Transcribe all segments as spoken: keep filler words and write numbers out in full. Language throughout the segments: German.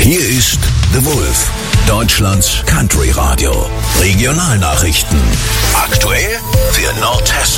Hier ist The Wolf, Deutschlands Country Radio. Regionalnachrichten. Aktuell für Nordhessen.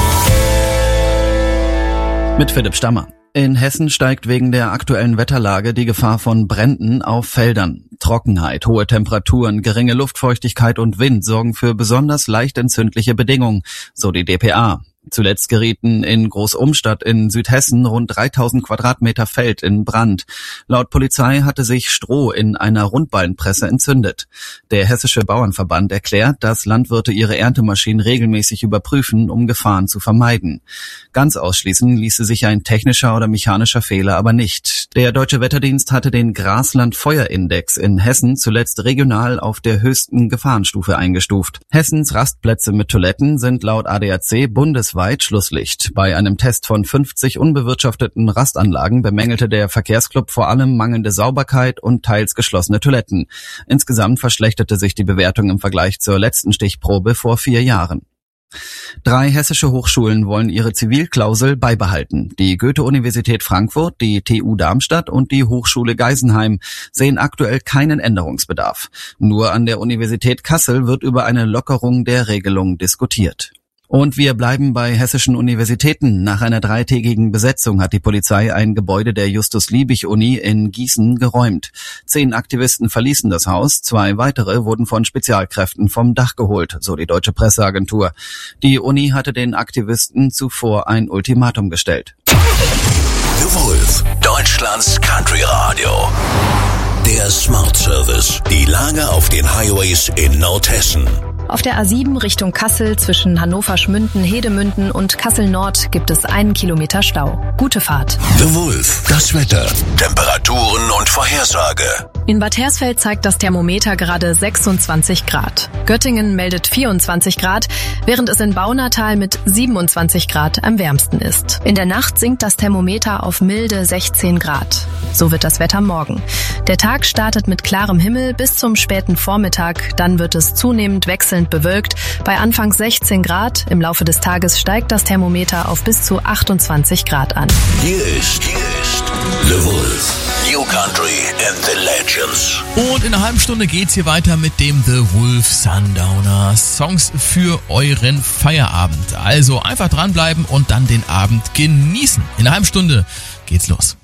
Mit Philipp Stammer. In Hessen steigt wegen der aktuellen Wetterlage die Gefahr von Bränden auf Feldern. Trockenheit, hohe Temperaturen, geringe Luftfeuchtigkeit und Wind sorgen für besonders leicht entzündliche Bedingungen, so die D P A. Zuletzt gerieten in Großumstadt in Südhessen rund dreitausend Quadratmeter Feld in Brand. Laut Polizei hatte sich Stroh in einer Rundballenpresse entzündet. Der Hessische Bauernverband erklärt, dass Landwirte ihre Erntemaschinen regelmäßig überprüfen, um Gefahren zu vermeiden. Ganz ausschließen ließe sich ein technischer oder mechanischer Fehler aber nicht. Der Deutsche Wetterdienst hatte den Grasland-Feuerindex in Hessen zuletzt regional auf der höchsten Gefahrenstufe eingestuft. Hessens Rastplätze mit Toiletten sind laut A D A C bundesweit Schlusslicht. Bei einem Test von fünfzig unbewirtschafteten Rastanlagen bemängelte der Verkehrsclub vor allem mangelnde Sauberkeit und teils geschlossene Toiletten. Insgesamt verschlechterte sich die Bewertung im Vergleich zur letzten Stichprobe vor vier Jahren. Drei hessische Hochschulen wollen ihre Zivilklausel beibehalten. Die Goethe-Universität Frankfurt, die T U Darmstadt und die Hochschule Geisenheim sehen aktuell keinen Änderungsbedarf. Nur an der Universität Kassel wird über eine Lockerung der Regelung diskutiert. Und wir bleiben bei hessischen Universitäten. Nach einer dreitägigen Besetzung hat die Polizei ein Gebäude der Justus-Liebig-Uni in Gießen geräumt. Zehn Aktivisten verließen das Haus, zwei weitere wurden von Spezialkräften vom Dach geholt, so die Deutsche Presseagentur. Die Uni hatte den Aktivisten zuvor ein Ultimatum gestellt. The Wolf, Deutschlands Country Radio. Der Smart Service. Die Lage auf den Highways in Nordhessen. Auf der A sieben Richtung Kassel zwischen Hannover-Schmünden, Hedemünden und Kassel-Nord gibt es einen Kilometer Stau. Gute Fahrt. The Wolf, das Wetter, Temperaturen und Vorhersage. In Bad Hersfeld zeigt das Thermometer gerade sechsundzwanzig Grad. Göttingen meldet vierundzwanzig Grad, während es in Baunatal mit siebenundzwanzig Grad am wärmsten ist. In der Nacht sinkt das Thermometer auf milde sechzehn Grad. So wird das Wetter morgen. Der Tag startet mit klarem Himmel bis zum späten Vormittag, dann wird es zunehmend wechselnd bewölkt. Bei anfangs sechzehn Grad, im Laufe des Tages steigt das Thermometer auf bis zu achtundzwanzig Grad an. Hier ist, hier ist The Wolf, New Country and the Legends. Und in einer halben Stunde geht's hier weiter mit dem The Wolf Sundowner. Songs für euren Feierabend. Also einfach dranbleiben und dann den Abend genießen. In einer halben Stunde geht's los.